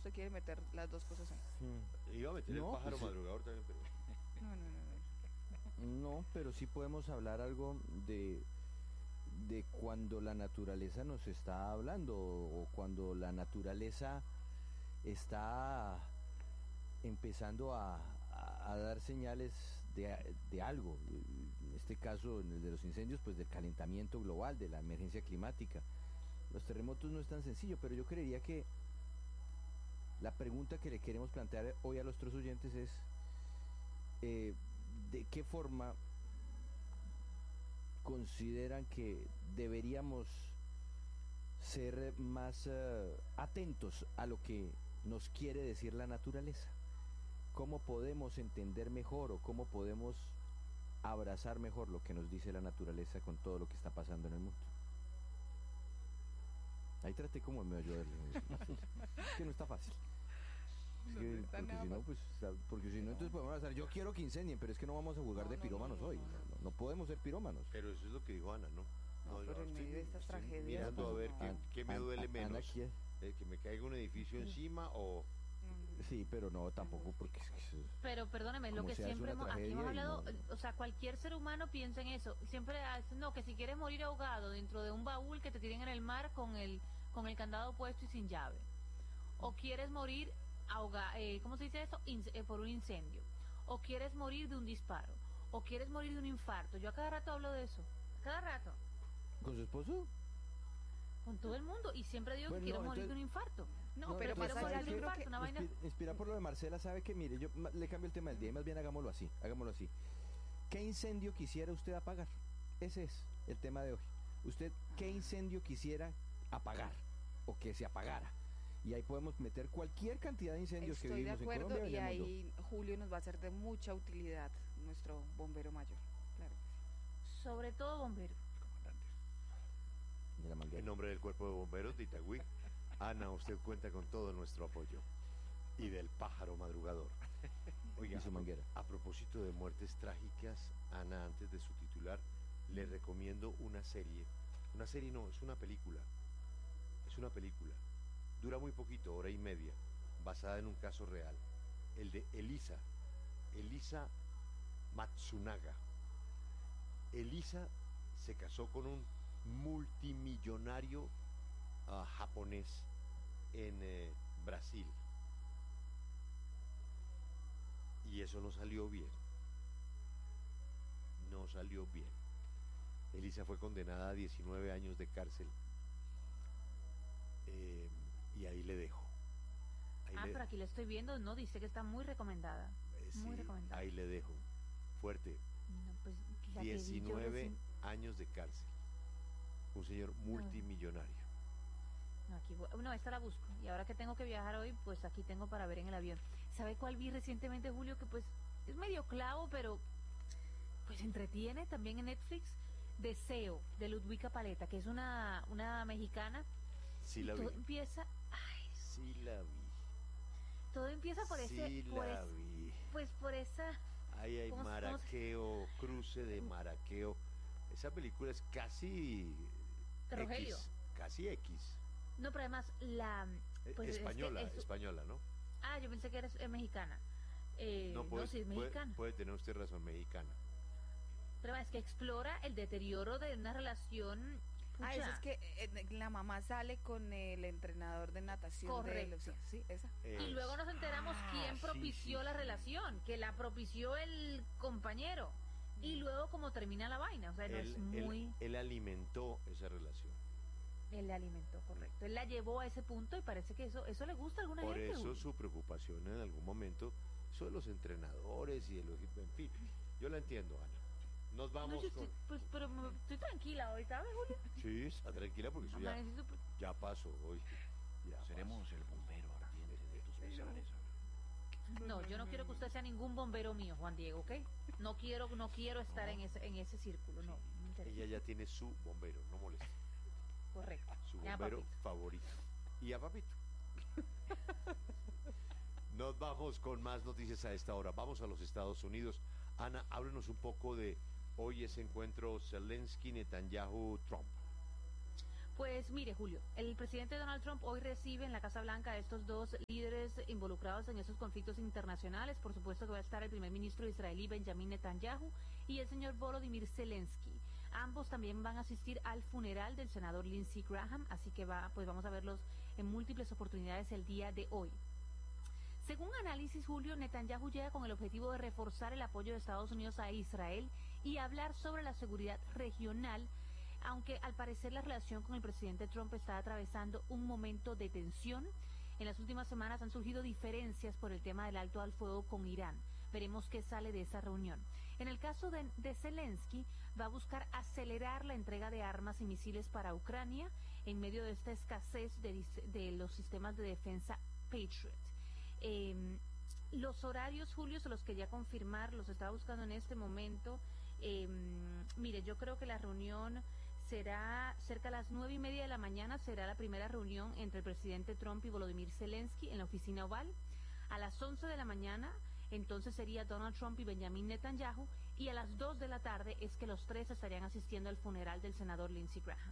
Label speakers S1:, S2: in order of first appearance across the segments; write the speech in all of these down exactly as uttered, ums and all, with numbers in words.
S1: usted quiere meter las dos cosas ahí.
S2: Hmm. Iba a meter no, el pájaro pues, madrugador también, pero...
S1: No, no, no,
S3: no. No, pero sí podemos hablar algo de, de cuando la naturaleza nos está hablando, o cuando la naturaleza está empezando a, a, a dar señales de, de algo. En este caso, en el de los incendios, pues del calentamiento global, de la emergencia climática. Los terremotos no es tan sencillo, pero yo creería que la pregunta que le queremos plantear hoy a nuestros oyentes es eh, ¿de qué forma consideran que deberíamos ser más uh, atentos a lo que nos quiere decir la naturaleza? ¿Cómo podemos entender mejor o cómo podemos abrazar mejor lo que nos dice la naturaleza con todo lo que está pasando en el mundo? Ahí traté como me ayudarle. Es que no está fácil. Es
S1: no,
S3: que,
S1: no está
S3: porque si no, pues, porque si no, entonces podemos hacer, yo quiero que incendien, pero es que no vamos a jugar
S1: no,
S3: de
S1: no,
S3: pirómanos
S1: no, no,
S3: hoy.
S1: no, no.
S3: No, no podemos ser pirómanos.
S2: Pero eso es lo que dijo Ana, ¿no?
S1: No,
S2: no
S1: pero en medio de estas tragedias.
S2: Mirando a ver qué, qué me duele
S3: Ana,
S2: menos.
S3: Ana,
S2: eh, que me caiga un edificio encima o...
S3: Sí, pero no, tampoco porque...
S4: Pero perdóneme, lo que siempre hemos, aquí hemos hablado, no, o sea, cualquier ser humano piensa en eso. Siempre, no, que si quieres morir ahogado dentro de un baúl que te tiren en el mar con el con el candado puesto y sin llave. O quieres morir ahoga, eh, ¿cómo se dice eso? In, eh, por un incendio. O quieres morir de un disparo. O quieres morir de un infarto. Yo a cada rato hablo de eso. A cada rato.
S3: ¿Con su esposo?
S4: Con todo el mundo. Y siempre digo bueno, que quiero no, morir entonces... de un infarto. No,
S1: no
S4: pero
S1: quiero
S4: morir de un
S1: infarto,
S4: que... una vaina...
S3: Inspirada por lo de Marcela, sabe que, mire, yo le cambio el tema del día y más bien hagámoslo así, hagámoslo así. ¿Qué incendio quisiera usted apagar? Ese es el tema de hoy. ¿Usted qué incendio quisiera apagar? O que se apagara. Y ahí podemos meter cualquier cantidad de incendios
S1: Estoy
S3: que vivimos
S1: de acuerdo,
S3: en Colombia.
S1: Y ahí Julio nos va a ser de mucha utilidad, nuestro bombero mayor. Claro que
S4: sí. Sobre todo bombero.
S2: El comandante. En nombre del Cuerpo de Bomberos de Itagüí, Ana, usted cuenta con todo nuestro apoyo. Y del pájaro madrugador. Oiga,
S3: y su manguera.
S2: A propósito de muertes trágicas, Ana, antes de su titular, le recomiendo una serie. Una serie no, es una película. Es una película. Dura muy poquito, hora y media, basada en un caso real. El de Elisa. Elisa Matsunaga. Elisa se casó con un multimillonario uh, japonés en eh, Brasil. Y eso no salió bien. No salió bien. Elisa fue condenada a diecinueve años de cárcel. Eh, y ahí le dejo.
S4: Ahí ah, le... pero aquí la estoy viendo, no, dice que está muy recomendada.
S2: Eh, sí,
S4: muy recomendada.
S2: Ahí le dejo. Fuerte.
S4: No, pues,
S2: diecinueve
S4: recién...
S2: años de cárcel. Un señor multimillonario.
S4: No, aquí, no, esta la busco. Y ahora que tengo que viajar hoy, pues aquí tengo para ver en el avión. ¿Sabe cuál vi recientemente, Julio? Que pues es medio clavo, pero pues entretiene también en Netflix. Deseo, de Ludwika Paleta, que es una, una mexicana.
S2: Sí la vi.
S4: Todo empieza... Ay,
S2: sí la vi.
S4: Todo empieza por
S2: sí
S4: ese... Por
S2: la
S4: es,
S2: vi.
S4: Pues por esa...
S2: Ahí hay maraqueo, se... cruce de maraqueo. Esa película es casi...
S4: Rogelio.
S2: X, casi X.
S4: No, pero además la...
S2: Pues española, es que es... española, ¿no?
S4: Ah, yo pensé que era eh, mexicana. Eh,
S2: no, puede,
S4: no, sí, es mexicana.
S2: Puede, puede tener usted razón, mexicana.
S4: Pero es que explora el deterioro de una relación...
S1: Pucha. Ah, eso es que eh, la mamá sale con el entrenador de natación.
S4: Correcto.
S1: De los, sí, esa.
S4: Es... Y luego nos enteramos ah, quién propició sí, sí, la sí. relación, que la propició el compañero. Y luego cómo termina la vaina, o sea, no
S2: él,
S4: es muy...
S2: Él, él alimentó esa relación.
S4: Él la alimentó, correcto. Él la llevó a ese punto y parece que eso eso le gusta a alguna
S2: Por
S4: gente.
S2: Por eso su preocupación en algún momento, eso de los entrenadores y de los... En fin, yo la entiendo, Ana. Nos vamos
S4: no,
S2: con...
S4: estoy, pues, pero me, estoy tranquila hoy, ¿sabes, Julio?
S2: Sí, está tranquila porque eso ya, ya pasó hoy. Ya
S5: Seremos
S2: pasó.
S5: el bombero ardiente de tus pesares.
S4: No, yo no quiero que usted sea ningún bombero mío, Juan Diego, ¿ok? No quiero no quiero estar no. en ese en ese círculo, no. no
S2: Ella ya tiene su bombero, no moleste.
S4: Correcto.
S2: Su bombero favorito. Y a Papito. Nos vamos con más noticias a esta hora. Vamos a los Estados Unidos. Ana, háblenos un poco de hoy ese encuentro Zelensky, Netanyahu, Trump.
S4: Pues mire, Julio, el presidente Donald Trump hoy recibe en la Casa Blanca a estos dos líderes involucrados en esos conflictos internacionales. Por supuesto que va a estar el primer ministro israelí Benjamin Netanyahu y el señor Volodymyr Zelensky. Ambos también van a asistir al funeral del senador Lindsey Graham, así que va, pues vamos a verlos en múltiples oportunidades el día de hoy. Según análisis, Julio, Netanyahu llega con el objetivo de reforzar el apoyo de Estados Unidos a Israel y hablar sobre la seguridad regional, aunque al parecer la relación con el presidente Trump está atravesando un momento de tensión. En las últimas semanas han surgido diferencias por el tema del alto al fuego con Irán. Veremos qué sale de esa reunión. En el caso de, de Zelensky, va a buscar acelerar la entrega de armas y misiles para Ucrania en medio de esta escasez de, de los sistemas de defensa Patriot. Eh, los horarios, Julio, se los quería confirmar, los estaba buscando en este momento. Eh, mire, yo creo que la reunión será cerca a las nueve y media de la mañana, será la primera reunión entre el presidente Trump y Volodymyr Zelensky en la oficina Oval. A las once de la mañana, entonces sería Donald Trump y Benjamin Netanyahu, y a las dos de la tarde es que los tres estarían asistiendo al funeral del senador Lindsey Graham.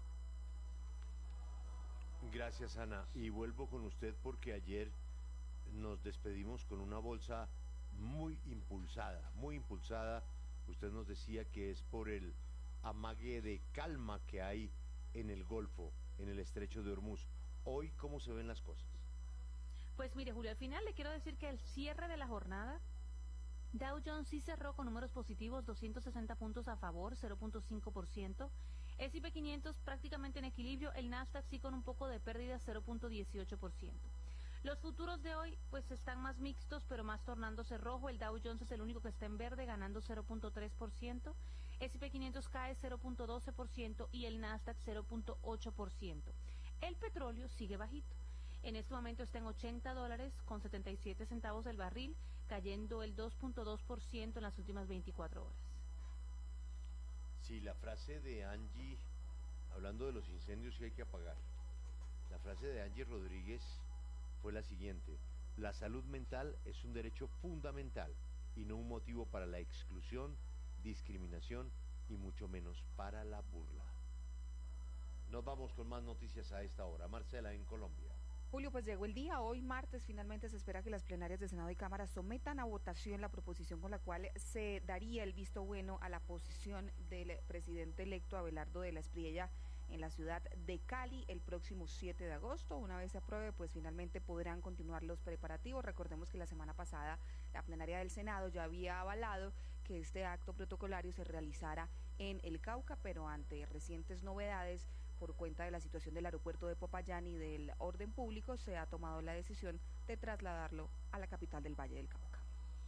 S2: Gracias, Ana. Y vuelvo con usted porque ayer nos despedimos con una bolsa muy impulsada, muy impulsada. Usted nos decía que es por el amague de calma que hay en el Golfo, en el estrecho de Hormuz. Hoy, ¿cómo se ven las cosas?
S4: Pues mire, Julio, al final le quiero decir que al cierre de la jornada, Dow Jones sí cerró con números positivos, doscientos sesenta puntos a favor, cero punto cinco por ciento. S y P quinientos prácticamente en equilibrio, el Nasdaq sí con un poco de pérdida, cero punto dieciocho por ciento. Los futuros de hoy pues están más mixtos, pero más tornándose rojo. El Dow Jones es el único que está en verde, ganando cero punto tres por ciento. S y P quinientos cae cero punto doce por ciento y el Nasdaq cero punto ocho por ciento. El petróleo sigue bajito. En este momento está en ochenta dólares con setenta y siete centavos el barril, cayendo el dos punto dos por ciento en las últimas veinticuatro horas.
S2: Sí, la frase de Angie, hablando de los incendios que hay que apagar, la frase de Angie Rodríguez fue la siguiente: la salud mental es un derecho fundamental y no un motivo para la exclusión, discriminación y mucho menos para la burla. Nos vamos con más noticias a esta hora. Marcela, en Colombia.
S1: Julio, pues llegó el día, hoy martes finalmente se espera que las plenarias de Senado y Cámara sometan a votación la proposición con la cual se daría el visto bueno a la posición del presidente electo Abelardo de la Espriella en la ciudad de Cali el próximo siete de agosto. Una vez se apruebe, pues finalmente podrán continuar los preparativos. Recordemos que la semana pasada la plenaria del Senado ya había avalado que este acto protocolario se realizara en el Cauca, pero ante recientes novedades por cuenta de la situación del aeropuerto de Popayán y del orden público, se ha tomado la decisión de trasladarlo a la capital del Valle del Cauca.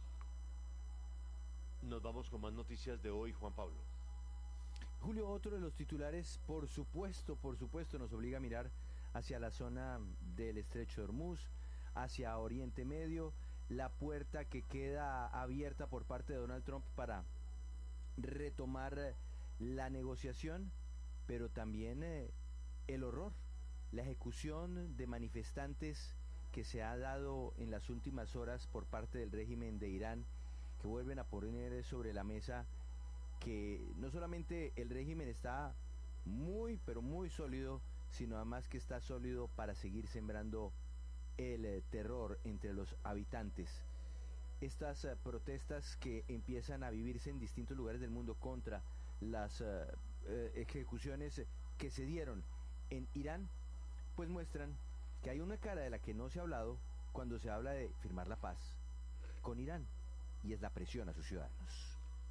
S2: Nos vamos con más noticias de hoy, Juan Pablo.
S3: Julio, otro de los titulares, por supuesto, por supuesto, nos obliga a mirar hacia la zona del estrecho de Hormuz, hacia Oriente Medio, la puerta que queda abierta por parte de Donald Trump para retomar la negociación, pero también eh, el horror, la ejecución de manifestantes que se ha dado en las últimas horas por parte del régimen de Irán, que vuelven a poner sobre la mesa que no solamente el régimen está muy, pero muy sólido, sino además que está sólido para seguir sembrando el eh, terror entre los habitantes. Estas eh, protestas que empiezan a vivirse en distintos lugares del mundo contra las eh, eh, ejecuciones que se dieron en Irán, pues muestran que hay una cara de la que no se ha hablado cuando se habla de firmar la paz con Irán, y es la presión a sus ciudadanos.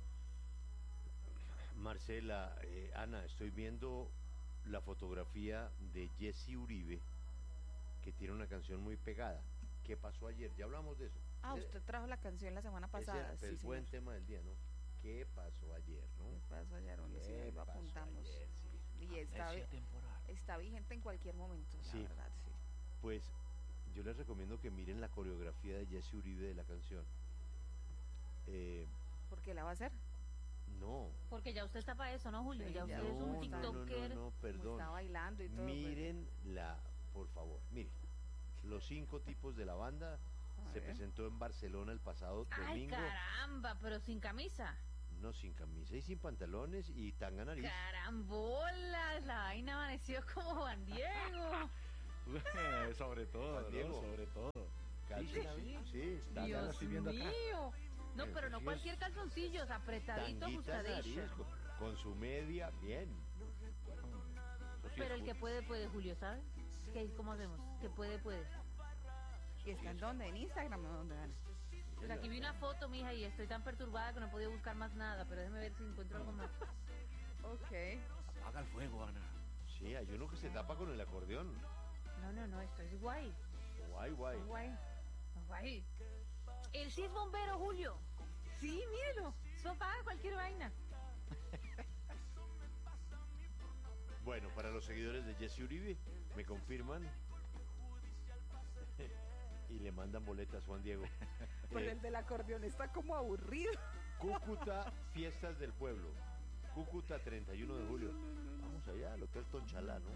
S2: Marcela, eh, Ana, estoy viendo la fotografía de Jesse Uribe, que tiene una canción muy pegada. ¿Qué pasó ayer? Ya hablamos de eso.
S1: Ah, usted trajo la canción la semana pasada.
S2: Ese,
S1: sí,
S2: es buen tema del día, ¿no? ¿Qué pasó ayer, no?
S1: ¿Qué pasó ayer? Bueno, sí, ahí lo apuntamos. Ayer, sí. Y está, está vigente en cualquier momento, la
S2: sí.
S1: verdad, sí.
S2: Pues yo les recomiendo que miren la coreografía de Jesse Uribe de la canción. Eh,
S1: ¿Por qué la va a hacer?
S2: No.
S4: Porque ya usted está para eso, ¿no, Julio?
S1: Sí,
S4: ya usted
S1: ya
S4: es un
S2: no,
S4: tiktoker.
S2: No, no, no, perdón.
S1: Está bailando y todo.
S2: Miren pues. la, por favor, miren. Los cinco tipos de la banda a se ver. presentó en Barcelona el pasado
S4: Ay,
S2: domingo.
S4: Ay, caramba, pero sin camisa.
S2: No, sin camisa y sin pantalones y tanga nariz.
S4: Carambolas, la vaina amaneció como Juan Diego.
S5: Sobre todo,
S2: Juan Diego.
S5: ¿no? Sobre todo.
S2: Calzoncillo, sí.
S5: Tanga la
S4: Dios
S5: estoy viendo acá.
S4: mío. No,
S2: Pero
S4: pero
S2: sí
S4: no
S2: es
S4: cualquier calzoncillos, apretaditos,
S2: Tanguita
S4: ajustaditos.
S2: nariz, con, con su media, bien.
S5: Eso sí
S4: Pero
S5: es
S4: el que
S5: cool.
S4: puede, puede, Julio, ¿sabes? ¿Qué, ¿Cómo hacemos? Que puede, puede.
S1: ¿Y está en dónde? ¿En Instagram o dónde, Ana?
S4: Pues aquí vi una foto, mija, y estoy tan perturbada que no he podido buscar más nada, pero déjeme ver si encuentro algo más.
S1: Ok.
S5: Apaga el fuego, Ana.
S2: Sí, hay uno que se tapa con el acordeón.
S4: No, no, no, esto es guay.
S2: Guay, guay.
S4: Guay. Guay. Él sí es bombero, Julio. Sí, mírelo. Eso apaga cualquier vaina.
S2: Bueno, para los seguidores de Jesse Uribe, me confirman y le mandan boletas Juan Diego.
S1: Pues
S2: Eh,
S1: el del acordeón está como aburrido.
S2: Cúcuta, Fiestas del Pueblo. Cúcuta, treinta y uno de julio. Vamos allá, al Hotel Tonchalá, ¿no?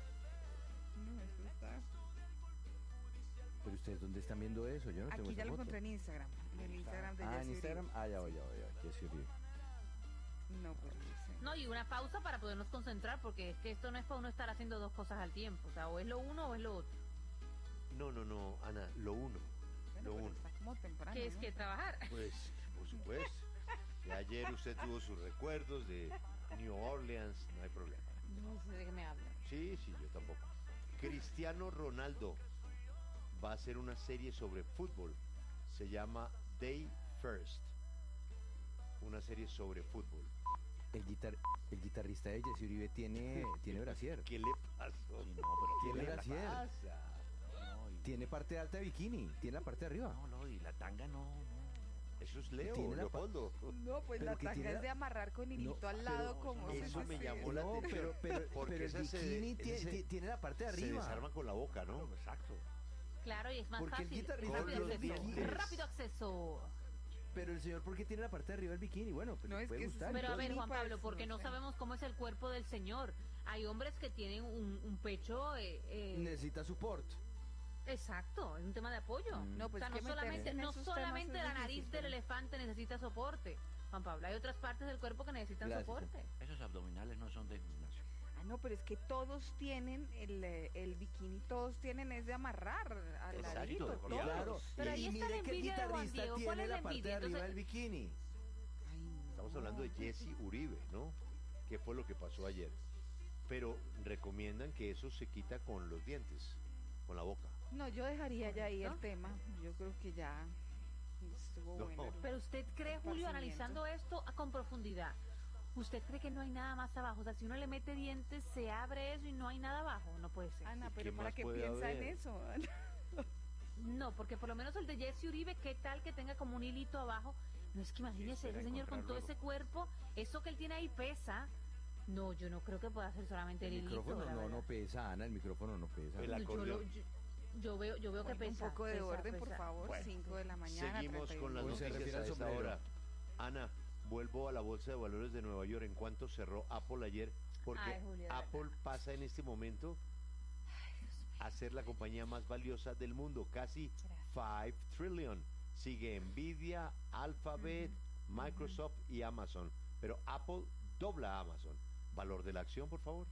S1: No, eso está...
S3: Pero ustedes, ¿dónde están viendo eso? Yo no tengo
S1: Aquí
S3: esa
S1: ya lo
S3: foto.
S1: encontré en Instagram. En el Instagram de
S3: Ah, en
S1: Jessy
S3: Instagram.
S1: Uribe.
S3: Ah, ya voy, ya voy, ya voy. Jessy Uribe.
S1: No, pues dice.
S4: No, y una pausa para podernos concentrar, porque es que esto no es para uno estar haciendo dos cosas al tiempo. O sea, o es lo uno o es lo otro.
S2: No, no, no, Ana, lo uno.
S1: Bueno,
S2: Lo
S1: pero
S2: uno.
S1: está como temprano,
S4: Que es
S1: ¿no?
S4: que trabajar.
S2: Pues, por supuesto. De ayer usted tuvo sus recuerdos de New Orleans, no hay problema.
S4: No sé de qué me habla.
S2: Sí, sí, yo tampoco. Cristiano Ronaldo va a hacer una serie sobre fútbol. Se llama Day First. Una serie sobre fútbol.
S3: El, guitar, el guitarrista de Jessy Uribe tiene, tiene brasier.
S2: ¿Qué le pasó?
S5: Sí, no, pero
S3: Tiene
S2: ¿Qué le
S3: brasier.
S2: pasa?
S5: No, y-
S3: Tiene parte alta de bikini. Tiene la parte de arriba.
S5: no, no, y la tanga no, no.
S2: Eso es Leo,
S3: Tiene la pa-
S2: Leopoldo.
S1: No, pues
S3: Pero
S1: la
S3: que
S1: tanga
S3: tiene
S1: es
S3: la-
S1: de amarrar con hilito
S3: No,
S1: al lado
S5: pero
S1: como...
S5: eso
S2: Eso me
S1: ese-
S2: llamó la
S3: No,
S2: atención.
S3: pero, pero,
S2: porque
S3: pero el
S2: esa se-
S3: bikini
S2: ese
S3: tie-
S2: se-
S3: tie- tiene la parte de
S2: Se
S3: arriba.
S2: desarma con la boca, ¿no?
S5: No, exacto.
S4: Claro, y es más
S3: Porque el
S4: fácil.
S3: guitarrista
S4: Rápido
S2: con los
S4: acceso.
S2: dientes.
S4: Rápido acceso.
S3: Pero el señor, ¿por qué tiene la parte de arriba del bikini? Bueno, pues
S1: No,
S3: le
S1: es
S3: puede
S1: que
S3: gustar.
S4: Pero a ver,
S1: Ni
S4: Juan
S1: para
S4: Pablo,
S1: eso,
S4: porque
S1: no
S4: no
S1: sé.
S4: sabemos cómo es el cuerpo del señor. Hay hombres que tienen un, un pecho... eh, eh,
S3: Necesita support.
S4: exacto, es un tema de apoyo.
S3: Mm.
S1: No, pues
S4: o sea,
S1: que
S4: no
S1: meterse
S4: solamente,
S1: en
S4: no
S1: esos
S4: solamente
S1: temas es
S4: la nariz
S1: difícil,
S4: del
S1: pero-
S4: elefante necesita soporte, Juan Pablo. Hay otras partes del cuerpo que necesitan
S3: Gracias.
S4: soporte.
S5: Esos abdominales no son de gimnasio.
S1: Ah, no, pero es que todos tienen el, eh, el bikini, todos tienen es de amarrar al
S5: Exacto,
S1: ladito,
S5: de
S1: todos.
S5: color.
S3: Claro.
S4: Pero ahí
S3: y
S4: está la
S3: mire que el
S4: envidia de Juan
S3: guitarrista
S4: Diego. ¿Cuál
S3: tiene
S4: es la
S3: la parte de
S4: envidia?
S3: arriba
S4: Entonces-
S3: del bikini.
S1: Ay, no.
S2: Estamos hablando de Jesse Uribe, ¿no? ¿Qué fue lo que pasó ayer? Pero recomiendan que eso se quita con los dientes, con la boca.
S1: No, yo dejaría ya ahí el
S4: ¿No?
S1: tema. Yo creo que ya estuvo
S2: No.
S1: bueno. el-
S4: Pero usted cree, Julio,
S1: Esparcimiento.
S4: analizando esto a- con profundidad, ¿usted cree que no hay nada más abajo? O sea, si uno le mete dientes, se abre eso y no hay nada abajo. No puede ser.
S1: Ana,
S2: ¿Y
S1: pero
S2: qué
S1: ¿para
S2: más
S1: qué
S2: puede
S1: piensa en
S2: haber?
S1: eso? Ana?
S4: No, porque por lo menos el de Jesse Uribe, ¿qué tal que tenga como un hilito abajo? No es que imagínese,
S5: espera
S4: ese señor con
S5: encontrar
S4: todo
S5: luego.
S4: ese cuerpo, eso que él tiene ahí pesa. No, yo no creo que pueda ser solamente el,
S3: El
S4: hilito.
S3: micrófono
S4: la
S3: no,
S4: verdad.
S3: no pesa, Ana, el micrófono no pesa.
S2: El
S4: Yo,
S2: acordeón.
S4: lo- yo- yo veo, yo veo que
S1: Bueno,
S4: pesa.
S1: un poco de
S4: pesa,
S1: orden, por
S4: pesa.
S1: favor.
S2: Bueno,
S1: cinco de la mañana.
S2: Seguimos
S1: treinta y
S2: con las
S1: uno.
S3: Hoy se
S2: noticias
S3: refiere
S2: a
S3: al
S2: esta
S3: sombrero.
S2: hora. Ana, vuelvo a la Bolsa de Valores de Nueva York. ¿En cuánto cerró Apple ayer? Porque
S4: Ay, Julio, de
S2: Apple
S4: verdad.
S2: pasa en este momento a ser la compañía más valiosa del mundo, casi
S4: Gracias.
S2: cinco trillion. Sigue Nvidia, Alphabet, Microsoft y Amazon. Pero Apple dobla a Amazon. Valor de la acción, por favor.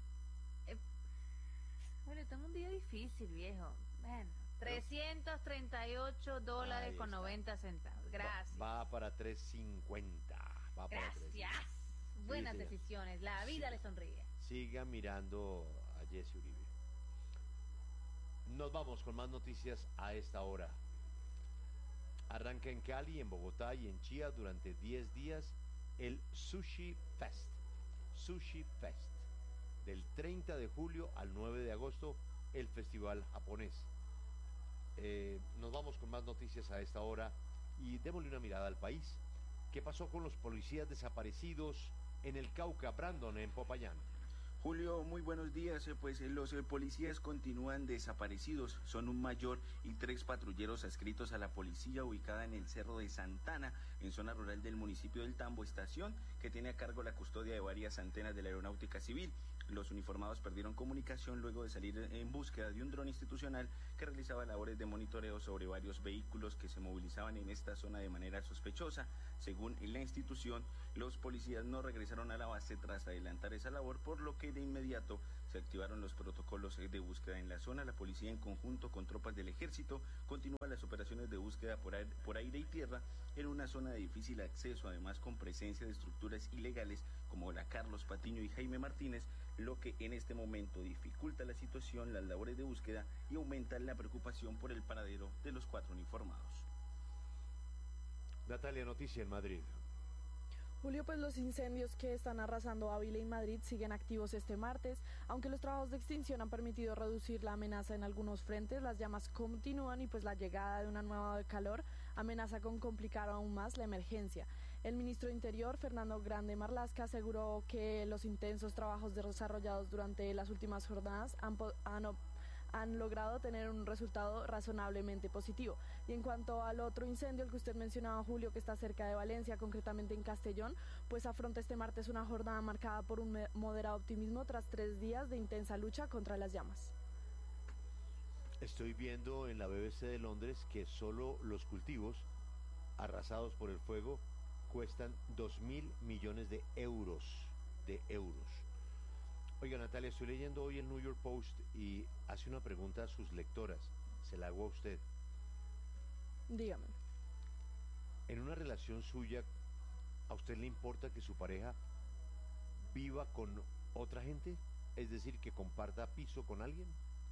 S4: Bueno, tengo un día difícil, viejo. Bueno, trescientos treinta y ocho dólares
S2: Ahí
S4: con
S2: está.
S4: noventa centavos.
S2: Va-
S4: Gracias.
S2: Va, para tres cincuenta. Va para tres cincuenta.
S4: Gracias. Buenas
S2: señor.
S4: decisiones. La vida
S2: Sí.
S4: le sonríe.
S2: Siga mirando a Jesse Uribe. Nos vamos con más noticias a esta hora. Arranca en Cali, en Bogotá y en Chía durante diez días el Sushi Fest. Sushi Fest. Del treinta de julio al nueve de agosto, el festival japonés. Eh, nos vamos con más noticias a esta hora y démosle una mirada al país. ¿Qué pasó con los policías desaparecidos en el Cauca, Brandon, en Popayán?
S6: Julio, muy buenos días. Eh, Pues eh, los eh, policías continúan desaparecidos. Son un mayor y tres patrulleros adscritos a la policía ubicada en el Cerro de Santana, en zona rural del municipio del Tambo, estación que tiene a cargo la custodia de varias antenas de la aeronáutica civil. Los uniformados perdieron comunicación luego de salir en búsqueda de un dron institucional que realizaba labores de monitoreo sobre varios vehículos que se movilizaban en esta zona de manera sospechosa. Según la institución, los policías no regresaron a la base tras adelantar esa labor, por lo que de inmediato se activaron los protocolos de búsqueda en la zona. La policía, en conjunto con tropas del ejército, continúa las operaciones de búsqueda por aire, por aire y tierra en una zona de difícil acceso, además con presencia de estructuras ilegales como la Carlos Patiño y Jaime Martínez, lo que en este momento dificulta la situación, las labores de búsqueda y aumenta la preocupación por el paradero de los cuatro uniformados.
S2: Natalia, noticia en Madrid.
S7: Julio, pues los incendios que están arrasando Ávila y Madrid siguen activos este martes. Aunque los trabajos de extinción han permitido reducir la amenaza en algunos frentes, las llamas continúan y pues la llegada de una nueva ola de calor amenaza con complicar aún más la emergencia. El ministro de Interior, Fernando Grande Marlaska, aseguró que los intensos trabajos desarrollados durante las últimas jornadas han, han han logrado tener un resultado razonablemente positivo. Y en cuanto al otro incendio, el que usted mencionaba, Julio, que está cerca de Valencia, concretamente en Castellón, pues afronta este martes una jornada marcada por un moderado optimismo tras tres días de intensa lucha contra las llamas.
S2: Estoy viendo en la B B C de Londres que solo los cultivos arrasados por el fuego cuestan dos mil millones de euros, de euros. Oiga, Natalia, estoy leyendo hoy el New York Post y hace una pregunta a sus lectoras. Se la hago a usted.
S7: Dígame.
S2: En una relación suya, ¿a usted le importa que su pareja viva con otra gente? Es decir, que comparta piso con alguien.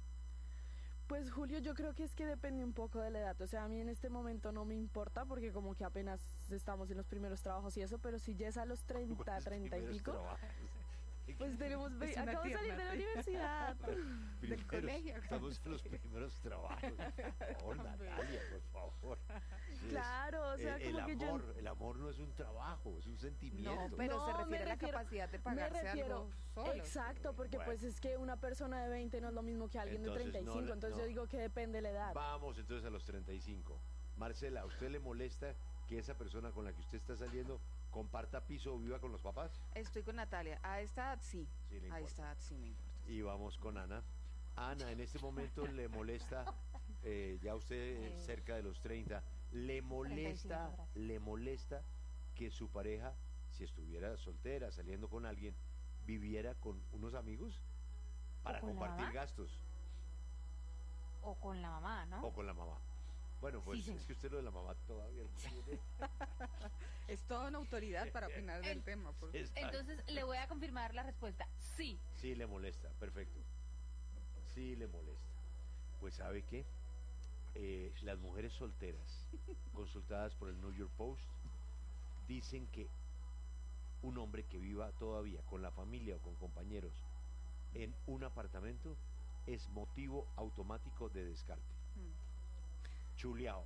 S7: Pues Julio, yo creo que es que depende un poco de la edad. O sea, a mí en este momento no me importa porque como que apenas estamos en los primeros trabajos y eso, pero si ya es a los treinta, treinta y pico... Trabajos. Pues tenemos, acabo de salir de la universidad,
S2: del colegio. Estamos en los primeros trabajos. Por favor, Natalia, por favor.
S7: Claro, o sea,
S2: el,
S7: como
S2: el
S7: que
S2: amor,
S7: yo...
S2: el amor no es un trabajo, es un sentimiento.
S1: No, pero
S7: no,
S1: se refiere a la
S7: refiero,
S1: capacidad de pagarse
S7: refiero,
S1: algo solo.
S7: Exacto, porque
S2: bueno.
S7: pues es que una persona de veinte no es lo mismo que alguien entonces, de treinta y cinco, no, entonces no. Yo digo que depende de la edad.
S2: Vamos entonces a los treinta y cinco. Marcela, ¿a usted le molesta que esa persona con la que usted está saliendo comparta piso o viva con los papás?
S1: Estoy con Natalia. A esta edad sí. sí a esta edad sí me importa.
S2: Y vamos con Ana. Ana, en este momento le molesta, eh, ya usted eh, cerca de los treinta, le molesta, le molesta que su pareja, si estuviera soltera, saliendo con alguien, viviera con unos amigos para compartir gastos.
S4: O con la mamá, ¿no?
S2: O con la mamá. Bueno, pues sí, sí. Es que usted lo de la mamá todavía no tiene.
S1: Es toda una autoridad para opinar del tema. Por...
S4: Entonces le voy a confirmar la respuesta. Sí.
S2: Sí le molesta, perfecto. Sí le molesta. Pues ¿sabe qué? Eh, las mujeres solteras consultadas por el New York Post dicen que un hombre que viva todavía con la familia o con compañeros en un apartamento es motivo automático de descarte. Mm. Chuleado.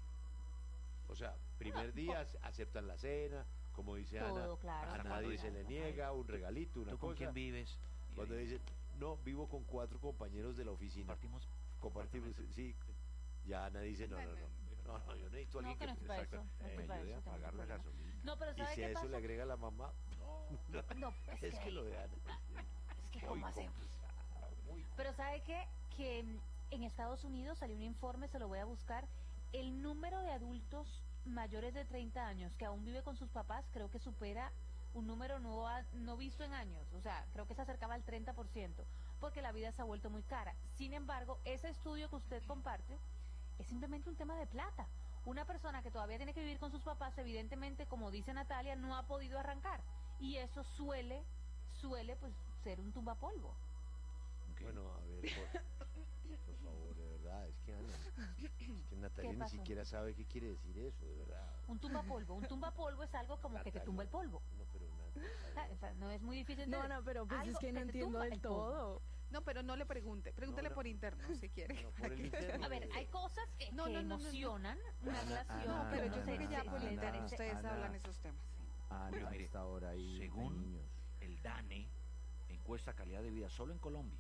S2: O sea, primer día aceptan la cena, como dice
S4: Todo,
S2: Ana,
S4: claro,
S2: a nadie se le niega un regalito, una
S5: ¿Tú
S2: cosa.
S5: con quién vives?
S2: Cuando dicen, no, vivo con cuatro compañeros de la oficina.
S5: Compartimos.
S2: Compartimos, sí. Ya Ana dice, no, no, no. No, no, yo necesito a alguien
S4: no, que,
S2: que
S4: no exacto, no
S2: me ayude a pagar la gasolina.
S4: No, pero ¿sabe
S2: y si
S4: qué
S2: a eso
S4: pasa?
S2: le agrega la mamá, no,
S4: no, es,
S2: es
S4: que,
S2: que lo de Ana
S4: es que ¿cómo hacemos? Pero ¿sabe qué? Que en Estados Unidos salió un informe, se lo voy a buscar, el número de adultos mayores de treinta años que aún vive con sus papás creo que supera un número no, no visto en años, o sea, creo que se acercaba al treinta por ciento, porque la vida se ha vuelto muy cara. Sin embargo, ese estudio que usted comparte es simplemente un tema de plata. Una persona que todavía tiene que vivir con sus papás, evidentemente, como dice Natalia, no ha podido arrancar. Y eso suele, suele pues ser un tumbapolvo.
S2: Okay. Bueno, a ver, por, por favor, de verdad, es que Ana, es que Natalia ni siquiera sabe qué quiere decir eso, de verdad.
S4: Un tumbapolvo, un tumbapolvo es algo como Natalia, que te tumba el polvo.
S2: No, pero Natalia,
S4: o sea, no es muy difícil.
S7: No, no, pero pues es que no entiendo del todo.
S1: No, pero no le pregunte, pregúntele no, no. por interno si quiere.
S2: No, por el interno.
S4: A ver, hay cosas que,
S1: no,
S4: que
S1: no, no,
S4: emocionan
S1: no, no.
S4: una relación.
S1: No, pero yo creo que ya
S3: Ana,
S1: por interno
S3: Ana,
S1: ustedes
S3: Ana,
S1: hablan esos temas. Sí.
S3: Ana,
S5: pero mire,
S3: hasta ahora hay,
S5: según
S3: hay niños.
S5: El DANE, encuesta calidad de vida solo en Colombia,